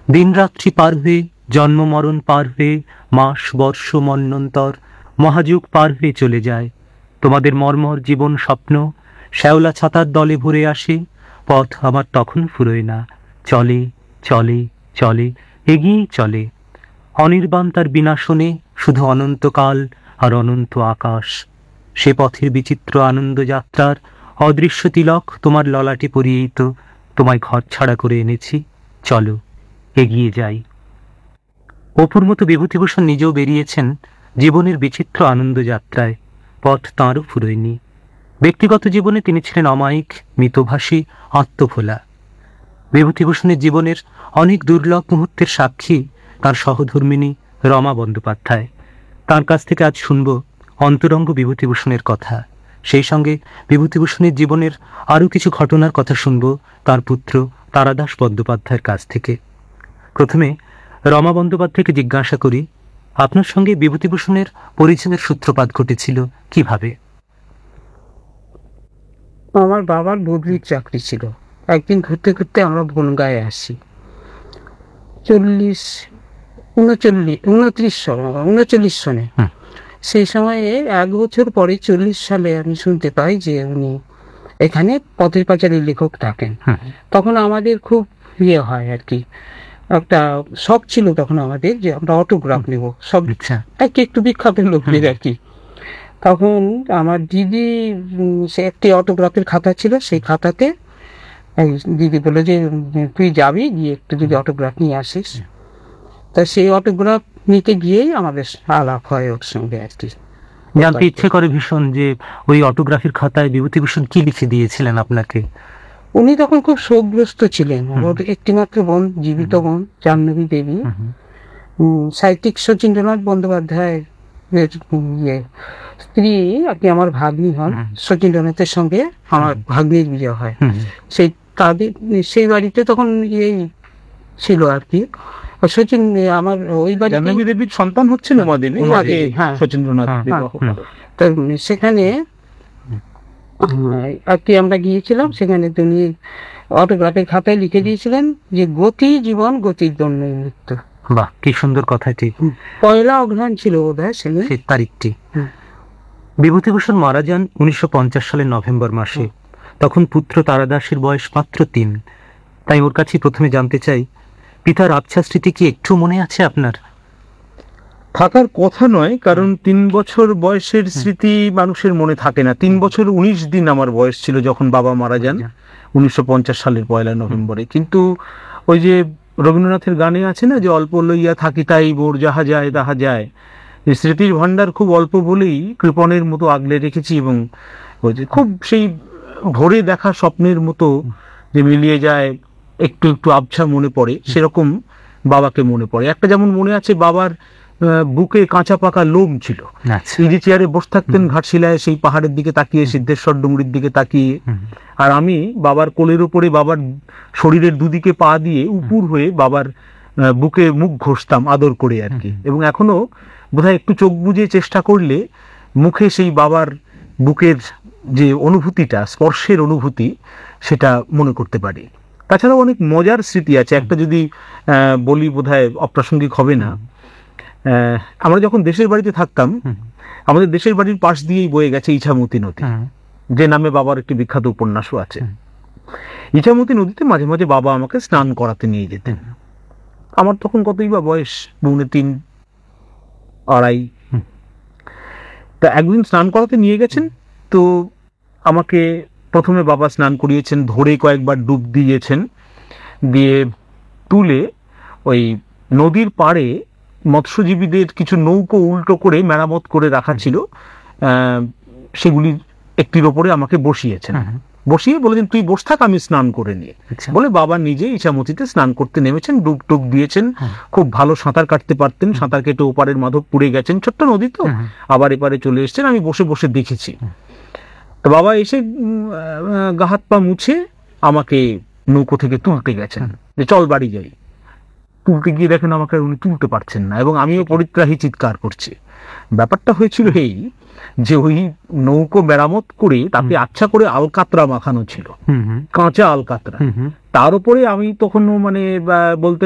দিনরাত্রি পার হয়ে, জন্ম মরণ পার হয়ে, মাস বর্ষ মন্বন্তর, মহাযুগ পার হয়ে চলে যায়। তোমাদের মর্মর জীবন স্বপ্ন শ্যাওলা ছাতার দলে ভরে আসে। পথ আমার তখন ফুরোয় না, চলে চলে চলে, এগিয়েই চলে। অনির্বাণ তার বিনাশনে, শুধু অনন্তকাল আর অনন্ত আকাশ। সে পথের বিচিত্র আনন্দ যাত্রার অদৃশ্য তিলক তোমার ললাটে পরিয়েই তো তোমায় ঘর ছাড়া করে এনেছি। চলো এগিয়ে যাই। অপুর মতো বিভূতিভূষণ নিজেও বেরিয়েছেন জীবনের বিচিত্র আনন্দ যাত্রায়। পথ তাঁরও ফুরোয়নি। ব্যক্তিগত জীবনে তিনি ছিলেন অমায়িক, মিতভাষী, আত্মভোলা। বিভূতিভূষণের জীবনের অনেক দুর্লভ মুহূর্তের সাক্ষী তার সহধর্মিণী রমা বন্দ্যোপাধ্যায়। তার কাছ থেকে আজ শুনব অন্তরঙ্গ বিভূতিভূষণের কথা। সেই সঙ্গে বিভূতিভূষণের জীবনের আরও কিছু ঘটনার কথা শুনব তার পুত্র তারাদাস বন্দ্যোপাধ্যায়ের কাছ থেকে। প্রথমে রমা বন্দ্যোপাধ্যায়কে জিজ্ঞাসা করি, আপনার সঙ্গে বিভূতিভূষণের পরিচয়ের সূত্রপাত ঘটেছিল কিভাবে? আমার বাবার বদলির চাকরি ছিল। একদিন ঘুরতে ঘুরতে আমরা বনগাঁয়ে আসি, 39 সনে। সেই সময়ে 1 বছর পরে 40 সালে আমি শুনতে পাই যে উনি এখানে পথের পাঁচালী লেখক থাকেন। তখন আমাদের খুব ইয়ে হয় আর কি, একটা শখ ছিল তখন আমাদের যে আমরা অটোগ্রাফ নেব সব, একটু বিখ্যাত লোকদের আর কি। তখন আমার দিদি, সে একটি অটোগ্রাফের খাতা ছিল, সেই খাতাতে দিদি বলে যে তুই যাবি, গিয়ে একটু যদি অটোগ্রাফ নিয়ে আসিস। তা সেই অটোগ্রাফ নিতে গিয়েই আমাদের আলাপ হয় ওর সঙ্গে আর কি। জানতে ইচ্ছে করে ভীষণ যে ওই অটোগ্রাফির খাতায় বিভূতিভূষণ কি লিখে দিয়েছিলেন আপনাকে? উনি তখন খুব শোকগ্রস্ত ছিলেন। ওর একটিমাত্র বোন, জীবিত বোন, জাহ্নবী দেবী, সাহিত্যিক শচীন্দ্রনাথ বন্দ্যোপাধ্যায় স্ত্রী আর কি আমার ভাগ্নি হন। শচীন্দ্রনাথের সঙ্গে আমার ভাগ্নির বিয়ে হয়। সেই তাদের সেই বাড়িতে তখন এই ছিল আর কি। শচীন আমার ওই বাড়িতে জাহ্নবী দেবীর সন্তান হচ্ছেন উমাদেবী, শচীন্দ্রনাথ। সেখানে আর কি আমরা গিয়েছিলাম। সেখানে তিনি অটোগ্রাফের খাতায় লিখে দিয়েছিলেন যে গতি জীবন, গতির জন্য মৃত্যু। বাহ, কি সুন্দর কথাটি। 1 অঘ্রাণ ছিল বোধহয় সেই তারিখটি। বিভূতিভূষণ মারা যান 1950 সালের নভেম্বর মাসে। তখন পুত্র তারাদাসের বয়স মাত্র 3। তাই ওর কাছে প্রথমে জানতে চাই, পিতার আবছা স্মৃতি কি একটু মনে আছে আপনার? থাকার কথা নয়, কারণ 3 বছর বয়সের স্মৃতি মানুষের মনে থাকে না। 3 বছর 19 দিন আমার বয়স ছিল যখন বাবা মারা যান 1950 সালের 1 নভেম্বরে। কিন্তু ওই যে রবীন্দ্রনাথের গানে আছে না, যে অল্প লইয়া থাকি তাই বোর যাহা যায় তাহা যায়, স্মৃতির ভান্ডার খুব অল্প বলেই কৃপণের মতো আগলে রেখেছি। এবং ওই যে খুব সেই ভোরে দেখা স্বপ্নের মতো যে মিলিয়ে যায়, একটু একটু আবছা মনে পড়ে, সেরকম বাবাকে মনে পড়ে। একটা যেমন মনে আছে, বাবার বুকে কাঁচা পাকা লোম ছিল। ইজি চেয়ারে বসে থাকতেন ঘাটশিলায়, সেই পাহাড়ের দিকে তাকিয়ে, সিদ্ধেশ্বর ডুংরির দিকে তাকিয়ে। আর আমি বাবার কোলের উপরে বাবার শরীরের দুদিকে পা দিয়ে উপুর হয়ে বাবার বুকে মুখ ঘষতাম আদর করে আর কি। এবং এখনো বোধহয় একটু চোখ বুজে চেষ্টা করলে মুখে সেই বাবার বুকের যে অনুভূতিটা, স্পর্শের অনুভূতি, সেটা মনে করতে পারি। তাছাড়াও অনেক মজার স্মৃতি আছে। একটা যদি বলি, বোধহয় অপ্রাসঙ্গিক হবে না। আমরা যখন দেশের বাড়িতে থাকতাম, আমাদের দেশের বাড়ির পাশ দিয়েই বয়ে গেছে ইছামতি নদী, যে নামে বাবার একটি বিখ্যাত উপন্যাসও আছে। ইছামতি নদীতে মাঝে মাঝে বাবা আমাকে স্নান করাতে নিয়ে যেতেন। আমার তখন কতই বা বয়স, 3, 2.5। তা একদিন স্নান করাতে নিয়ে গেছেন, তো আমাকে প্রথমে বাবা স্নান করিয়েছেন, ধরে কয়েকবার ডুব দিয়েছেন, দিয়ে তুলে ওই নদীর পাড়ে মৎস্যজীবীদের কিছু নৌকো উল্টো করে মেরামত করে রাখা ছিল, সেগুলি একটির ওপরে আমাকে বসিয়েছেন। বসিয়ে বলেছেন তুই বস থাক, আমি স্নান করে নিয়ে। বলে বাবা নিজে ইছামতিতে স্নান করতে নেমেছেন, ডুব টুব দিয়েছেন, খুব ভালো সাঁতার কাটতে পারতেন। সাঁতার কেটে ওপারের মাধবপুরে গেছেন, ছোট্ট নদী তো, আবার এপারে চলে এসেছেন। আমি বসে বসে দেখেছি। তো বাবা এসে গা হাত পা মুছে আমাকে নৌকো থেকে তুলতে গেছেন, যে চল বাড়ি যাই। তুলতে গিয়ে দেখেন আমাকে উনি তুলতে পারছেন না, এবং আমিও পরিত্রাহী চিৎকার করছি। ব্যাপারটা হয়েছিল এই যে ওই নৌকো মেরামত করে তাতে আচ্ছা করে আলকাতরা মাখানো ছিল, কাঁচা আলকাতরা। তার উপরে আমি তখন মানে বলতে